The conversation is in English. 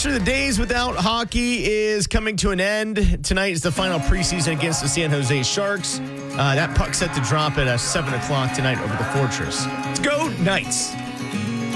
Unfortunately, the days without hockey is coming to an end. Tonight is the final preseason against the San Jose Sharks. That puck's set to drop at 7 o'clock tonight over the Fortress. Let's go Knights.